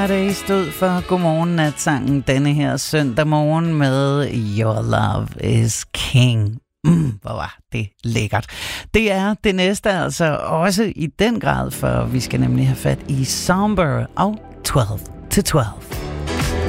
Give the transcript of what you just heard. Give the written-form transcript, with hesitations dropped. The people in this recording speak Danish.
Friday stod for Godmorgen Natsangen denne her søndag morgen med Your Love is King. Hvor var det lækkert. Det er det næste altså også i den grad, for vi skal nemlig have fat i Somber og 12 to 12.